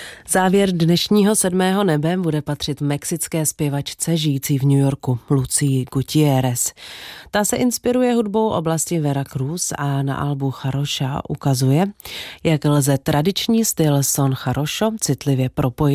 Závěr dnešního 7. nebe bude patřit mexické zpěvačce žijící v New Yorku, Lucii Gutiérrez. Ta se inspiruje hudbou oblasti Veracruz a na albu Jarocha ukazuje, jak lze tradiční styl son jarocho citlivě propojit